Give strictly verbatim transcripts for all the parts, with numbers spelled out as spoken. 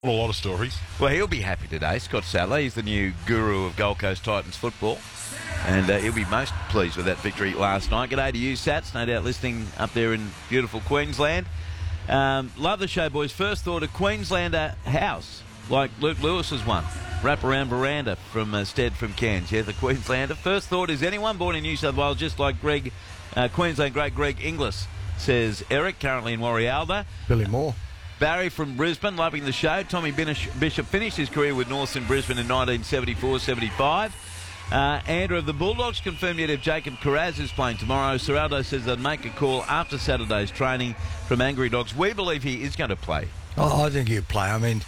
A lot of stories. Well, he'll be happy today, Scott Sadler. He's the new guru of Gold Coast Titans football. And uh, he'll be most pleased with that victory last night. G'day to you, Sats. No doubt listening up there in beautiful Queensland. Um, love the show, boys. First thought, a Queenslander house like Luke Lewis's one. Wraparound veranda from uh, Stead from Cairns. Yeah, the Queenslander. First thought, is anyone born in New South Wales just like Greg, uh, Queensland great Greg Inglis, says Eric, currently in Warrialba. Billy Moore. Barry from Brisbane, loving the show. Tommy Bishop finished his career with Norths in Brisbane in nineteen seventy-four seventy-five. Uh, Andrew of the Bulldogs confirmed yet if Jacob Carraz is playing tomorrow. Seraldo says they'd make a call after Saturday's training from Angry Dogs. We believe he is going to play. Oh, I think he'll play. I mean,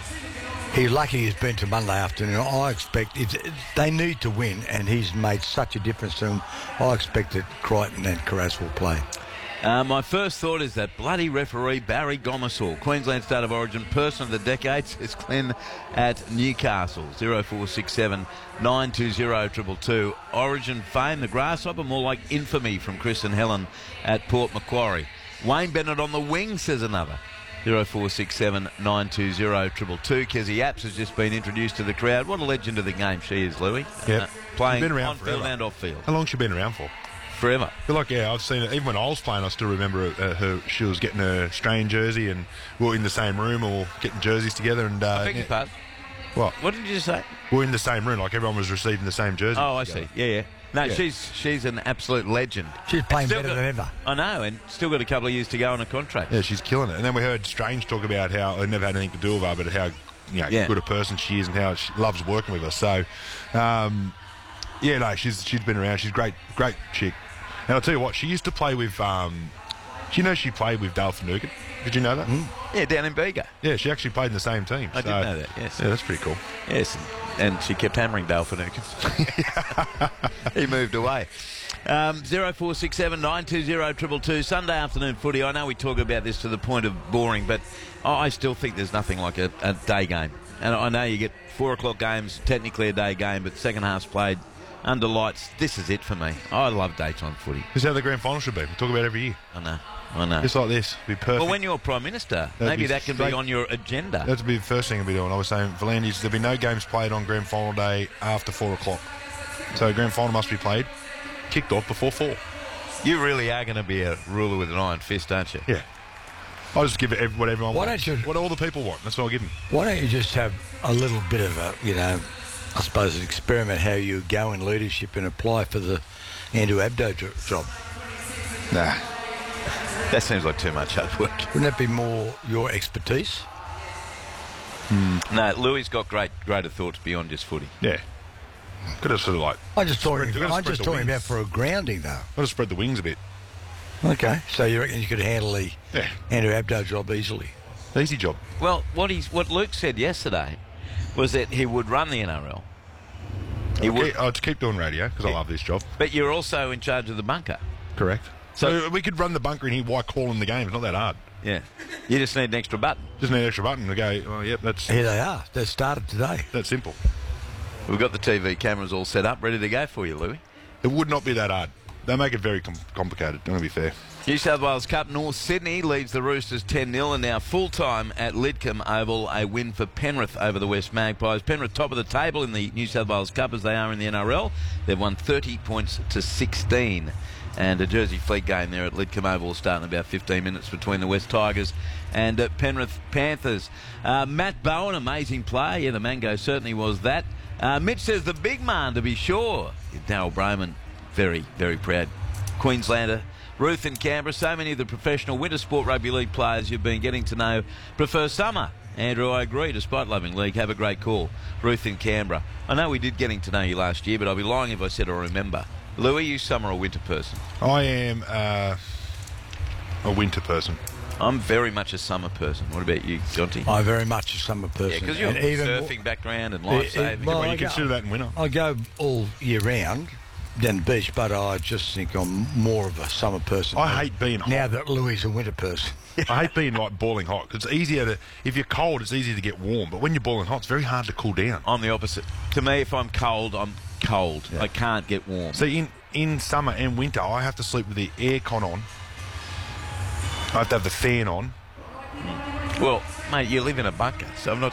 he's lucky he's been to Monday afternoon. I expect it's, it, they need to win, and he's made such a difference to them. I expect that Crichton and Carraz will play. Uh, my first thought is that bloody referee Barry Gomersall, Queensland State of Origin Person of the Decade, says Glenn at Newcastle. zero four six seven nine two zero two two two. Origin fame, the Grasshopper, more like infamy from Chris and Helen at Port Macquarie. Wayne Bennett on the wing, says another. zero four six seven nine two zero two two two. Kezzy Apps has just been introduced to the crowd. What a legend of the game she is, Louis. Yep. Uh, playing been around on forever. field and off field. How long's she been around for? Forever. I feel like, yeah, I've seen it. Even when I was playing, I still remember uh, her. She was getting a Australian jersey, and we were in the same room, or getting jerseys together. And uh, I beg your pardon. What? What did you just say? We were in the same room, like everyone was receiving the same jersey. Oh, I together. see. Yeah, yeah. No, Yeah. she's she's an absolute legend. She's playing Still better got- than ever. I know, and still got a couple of years to go on a contract. Yeah, she's killing it. And then we heard Strange talk about how they never had anything to do with her, but how you know, Yeah. good a person she is and how she loves working with us. So, um, yeah, no, she's she's been around. She's a great, great chick. And I'll tell you what, she used to play with. Um, do you know she played with Dale Finucane? Did you know that? Mm. Yeah, down in Bega. Yeah, she actually played in the same team. I so, did know that, yes. Yeah, that's pretty cool. Yes, and, and she kept hammering Dale Finucane. He moved away. Um, zero four six seven nine two zero two two two. Sunday afternoon footy. I know we talk about this to the point of boring, but I still think there's nothing like a, a day game. And I know you get four o'clock games, technically a day game, but second half's played under lights. This is it for me. I love daytime footy. This is how the grand final should be. We talk about it every year. I know. I know. Just like this. Be perfect. Well, when you're Prime Minister, maybe be that can be straight- on your agenda. That'd be the first thing I'd be doing. I was saying, Volandis, there'll be no games played on grand final day after four o'clock. So grand final must be played, kicked off before four. You really are going to be a ruler with an iron fist, aren't you? Yeah. I'll just give it ev- what everyone Why wants. don't you- What all the people want. That's what I'll give them. Why don't you just have a little bit of a, you know, I suppose an experiment how you go in leadership and apply for the Andrew Abdo jo- job? Nah. That seems like too much hard work. Wouldn't that be more your expertise? No, Louis got great, greater thoughts beyond just footy. Yeah. Could have sort of like. I just talking. Spread- gotta I'm spread just the talking wings. about for a grounding though. Got to spread the wings a bit. Okay, so you reckon you could handle the Yeah. Andrew Abdo job easily? Easy job. Well, what he's what Luke said yesterday was that he would run the N R L. He I'll would, keep, I'll keep doing radio because I love this job. but you're also in charge of the bunker. Correct. So- So, we could run the bunker and hear why calling the game. It's not that hard. Yeah, you just need an extra button. Just need an extra button to go, oh, yep, that's Here they are. They started today. that's simple. We've got the T V cameras all set up, ready to go for you, Louis. It would not be that hard. They make it very com- complicated. I'm going to be fair. New South Wales Cup, North Sydney leads the Roosters ten nil and now full-time at Lidcombe Oval, a win for Penrith over the West Magpies. Penrith top of the table in the New South Wales Cup as they are in the N R L. They've won thirty points to sixteen. And a Jersey Fleet game there at Lidcombe Oval starting about fifteen minutes between the West Tigers and uh, Penrith Panthers. Uh, Matt Bowen, amazing play. Yeah, the Mango certainly was that. Uh, Mitch says the big man, to be sure. Darryl Brayman, very, very proud Queenslander. Ruth in Canberra, so many of the professional winter sport rugby league players you've been getting to know prefer summer. Andrew, I agree, despite loving league. Have a great call. Ruth in Canberra. I know we did getting to know you last year, but I'll be lying if I said I remember. Louis, you summer or winter person? I am uh, a winter person. I'm very much a summer person. What about you, Jonty? I'm very much a summer person. Yeah, because you're And even surfing background and Eh, eh, life-saving. well, Well, I you go- consider that in winter. I go all year round down the beach, but I just think I'm more of a summer person. I hate being hot. Now that Louis is a winter person. I hate being like boiling hot. 'Cause it's easier to, if you're cold, it's easier to get warm. But when you're boiling hot, it's very hard to cool down. I'm the opposite. To me, if I'm cold, I'm cold. I can't get warm. See, in, in summer and winter, I have to sleep with the air con on. I have to have the fan on. Well, mate, you live in a bunker, so I'm not